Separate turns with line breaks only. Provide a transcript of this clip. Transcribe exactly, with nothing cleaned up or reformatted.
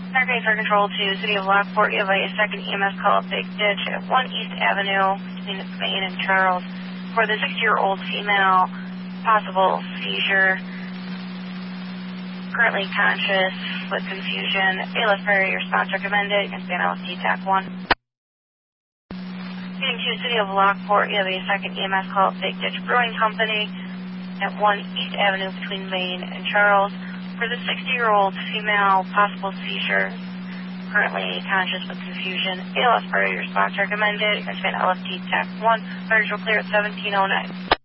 Targeting for control to City of Lockport. You have a second E M S call, Big Ditch at one East Avenue between Main and Charles for the sixty-year-old female, possible seizure, currently conscious with confusion. A L S priority response recommended. You can stay on L F T T A C one. Getting to City of Lockport, you have a second E M S call, Big Ditch Brewing Company at one East Avenue between Main and Charles for the sixty-year-old female, possible seizure, currently conscious with confusion. A L S priority response recommended. You can stay on L F T T A C one. Fires will clear at seventeen oh nine.